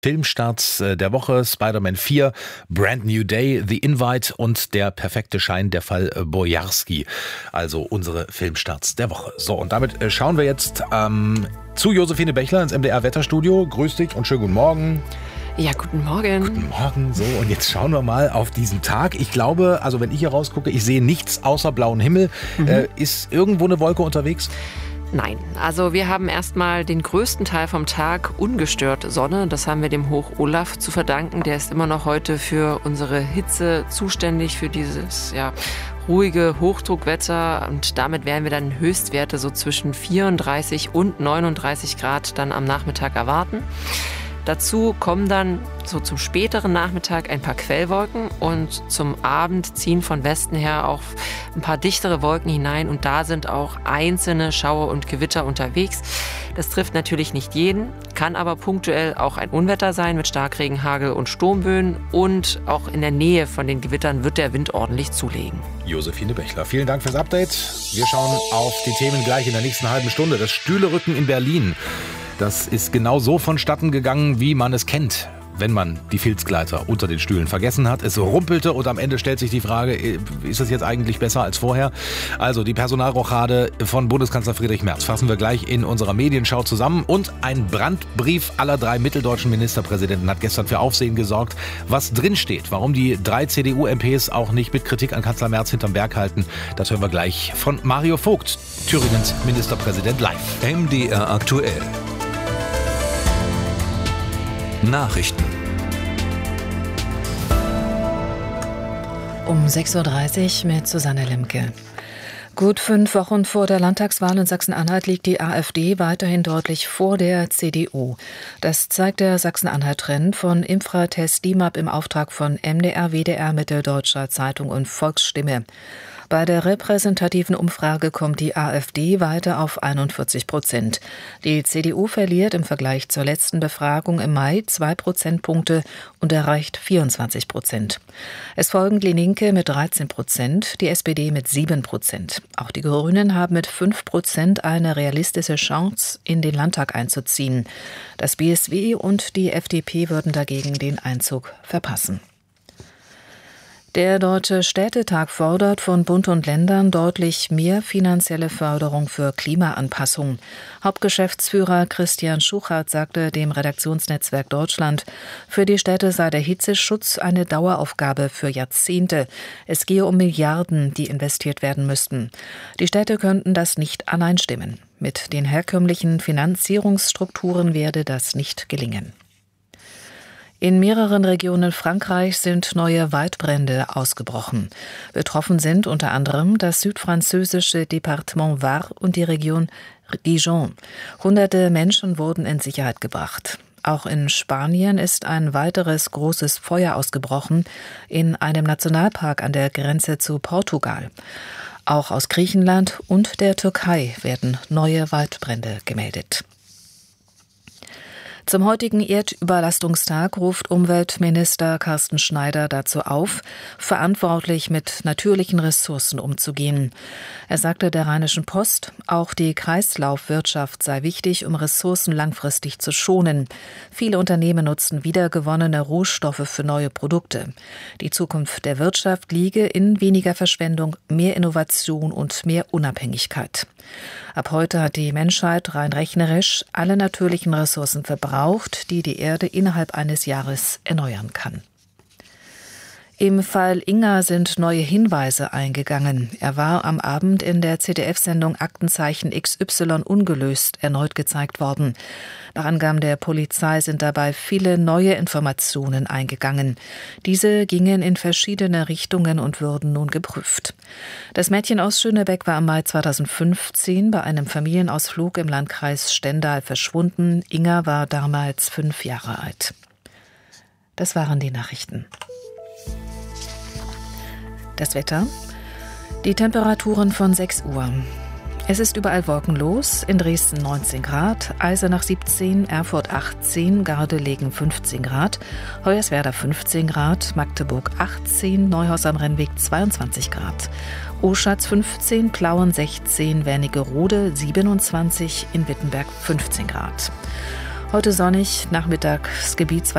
Filmstarts der Woche, Spider-Man 4, Brand New Day, The Invite und Der perfekte Schein, der Fall Bojarski. Also unsere Filmstarts der Woche. So, und damit schauen wir jetzt zu Josephine Bechler ins MDR-Wetterstudio. Grüß dich und schönen guten Morgen. Ja, guten Morgen. Guten Morgen. So, und jetzt schauen wir mal auf diesen Tag. Ich glaube, also wenn ich hier rausgucke, ich sehe nichts außer blauen Himmel. Ist irgendwo eine Wolke unterwegs? Nein, also wir haben erstmal den größten Teil vom Tag ungestört Sonne. Das haben wir dem Hoch Olaf zu verdanken. Der ist immer noch heute für unsere Hitze zuständig, für dieses ruhige Hochdruckwetter. Und damit werden wir dann Höchstwerte so zwischen 34 und 39 Grad dann am Nachmittag erwarten. Dazu kommen dann so zum späteren Nachmittag ein paar Quellwolken und zum Abend ziehen von Westen her auch ein paar dichtere Wolken hinein und da sind auch einzelne Schauer und Gewitter unterwegs. Das trifft natürlich nicht jeden, kann aber punktuell auch ein Unwetter sein mit Starkregen, Hagel und Sturmböen und auch in der Nähe von den Gewittern wird der Wind ordentlich zulegen. Josephine Bechler, vielen Dank fürs Update. Wir schauen auf die Themen gleich in der nächsten halben Stunde. Das Stühlerücken in Berlin. Das ist genau so vonstatten gegangen, wie man es kennt, wenn man die Filzgleiter unter den Stühlen vergessen hat. Es rumpelte und am Ende stellt sich die Frage, ist es jetzt eigentlich besser als vorher? Also die Personalrochade von Bundeskanzler Friedrich Merz fassen wir gleich in unserer Medienschau zusammen. Und ein Brandbrief aller 3 mitteldeutschen Ministerpräsidenten hat gestern für Aufsehen gesorgt. Was drinsteht, warum die 3 CDU-MPs auch nicht mit Kritik an Kanzler Merz hinterm Berg halten, das hören wir gleich von Mario Vogt, Thüringens Ministerpräsident, live. MDR aktuell. Nachrichten. Um 6.30 Uhr mit Susanne Lemke. Gut 5 Wochen vor der Landtagswahl in Sachsen-Anhalt liegt die AfD weiterhin deutlich vor der CDU. Das zeigt der Sachsen-Anhalt-Trend von Infratest DIMAP im Auftrag von MDR, WDR, Mitteldeutscher Zeitung und Volksstimme. Bei der repräsentativen Umfrage kommt die AfD weiter auf 41%. Die CDU verliert im Vergleich zur letzten Befragung im Mai 2 Prozentpunkte und erreicht 24%. Es folgen die Linke mit 13%, die SPD mit 7%. Auch die Grünen haben mit 5% eine realistische Chance, in den Landtag einzuziehen. Das BSW und die FDP würden dagegen den Einzug verpassen. Der Deutsche Städtetag fordert von Bund und Ländern deutlich mehr finanzielle Förderung für Klimaanpassung. Hauptgeschäftsführer Christian Schuchart sagte dem Redaktionsnetzwerk Deutschland, für die Städte sei der Hitzeschutz eine Daueraufgabe für Jahrzehnte. Es gehe um Milliarden, die investiert werden müssten. Die Städte könnten das nicht allein stemmen. Mit den herkömmlichen Finanzierungsstrukturen werde das nicht gelingen. In mehreren Regionen Frankreichs sind neue Waldbrände ausgebrochen. Betroffen sind unter anderem das südfranzösische Departement Var und die Region Dijon. Hunderte Menschen wurden in Sicherheit gebracht. Auch in Spanien ist ein weiteres großes Feuer ausgebrochen in einem Nationalpark an der Grenze zu Portugal. Auch aus Griechenland und der Türkei werden neue Waldbrände gemeldet. Zum heutigen Erdüberlastungstag ruft Umweltminister Carsten Schneider dazu auf, verantwortlich mit natürlichen Ressourcen umzugehen. Er sagte der Rheinischen Post, auch die Kreislaufwirtschaft sei wichtig, um Ressourcen langfristig zu schonen. Viele Unternehmen nutzen wiedergewonnene Rohstoffe für neue Produkte. Die Zukunft der Wirtschaft liege in weniger Verschwendung, mehr Innovation und mehr Unabhängigkeit. Ab heute hat die Menschheit rein rechnerisch alle natürlichen Ressourcen verbraucht, die die Erde innerhalb eines Jahres erneuern kann. Im Fall Inga sind neue Hinweise eingegangen. Er war am Abend in der ZDF-Sendung Aktenzeichen XY ungelöst erneut gezeigt worden. Nach Angaben der Polizei sind dabei viele neue Informationen eingegangen. Diese gingen in verschiedene Richtungen und würden nun geprüft. Das Mädchen aus Schönebeck war im Mai 2015 bei einem Familienausflug im Landkreis Stendal verschwunden. Inga war damals 5 Jahre alt. Das waren die Nachrichten. Das Wetter. Die Temperaturen von 6 Uhr. Es ist überall wolkenlos, in Dresden 19 Grad, Eisenach 17, Erfurt 18, Gardelegen 15 Grad, Hoyerswerda 15 Grad, Magdeburg 18, Neuhaus am Rennweg 22 Grad, Oschatz 15, Plauen 16, Wernigerode 27, in Wittenberg 15 Grad. Heute sonnig, Nachmittagsgebiet